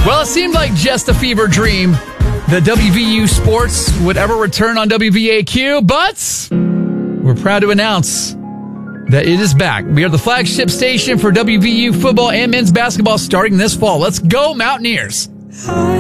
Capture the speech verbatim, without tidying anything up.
Well, it seemed like just a fever dream that W V U sports would ever return on W V A Q, but we're proud to announce that it is back. We are the flagship station for W V U football and men's basketball starting this fall. Let's go, Mountaineers!